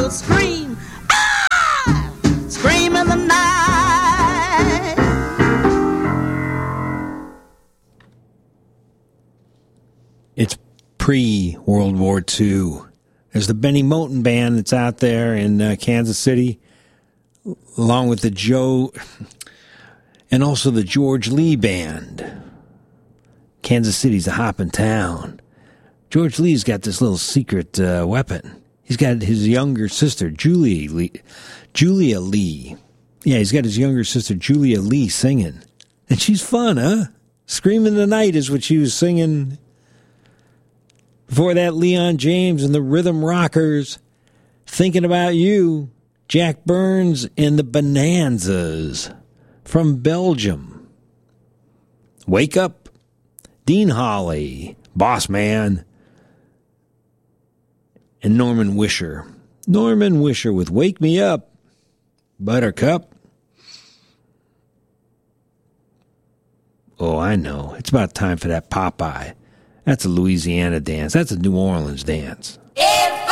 will scream, ah! Scream in the night. It's pre-World War II. There's the Benny Moten Band that's out there in Kansas City, along with the Joe, and also the George Lee Band. Kansas City's a hopping town. George Lee's got this little secret weapon. He's got his younger sister, Julia Lee. Yeah, he's got his younger sister, Julia Lee, singing. And she's fun, huh? Scream in the Night is what she was singing. Before that, Leon James and the Rhythm Rockers, Thinking About You, Jack Burns and the Bonanzas from Belgium. Wake Up, Dean Hawley, Boss Man, and Norman Wisher. Norman Wisher with Wake Me Up, Buttercup. Oh, I know. It's about time for that Popeye. That's a Louisiana dance. That's a New Orleans dance. Yeah.